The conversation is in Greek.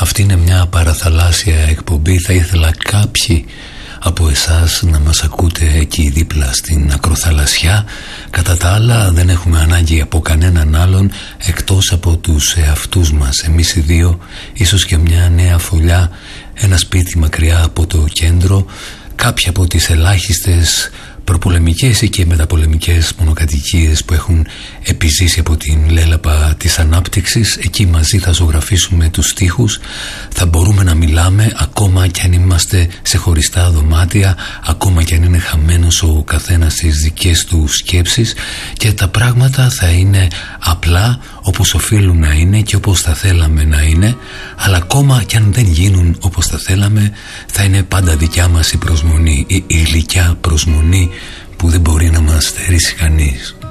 Αυτή είναι μια παραθαλάσσια εκπομπή. Θα ήθελα κάποιοι από εσάς να μας ακούτε εκεί δίπλα στην ακροθαλασσιά. Κατά τα άλλα δεν έχουμε ανάγκη από κανέναν άλλον εκτός από τους εαυτούς μας. Εμείς οι δύο, ίσως και μια νέα φωλιά, ένα σπίτι μακριά από το κέντρο, κάποια από τις ελάχιστες προπολεμικές ή και μεταπολεμικές μονοκατοικίες που έχουν επιζήσει από την λέλαπα της ανάπτυξης. Εκεί μαζί θα ζωγραφίσουμε τους στίχους, θα μπορούμε να μιλάμε ακόμα κι αν είμαστε σε χωριστά δωμάτια, ακόμα κι αν είναι χαμένος ο καθένας στις δικές του σκέψεις, και τα πράγματα θα είναι απλά όπως οφείλουν να είναι και όπως θα θέλαμε να είναι, αλλά ακόμα κι αν δεν γίνουν όπως θα θέλαμε, θα είναι πάντα δικιά μας η προσμονή, η γλυκιά προσμονή που δεν μπορεί να μας στερήσει κανείς.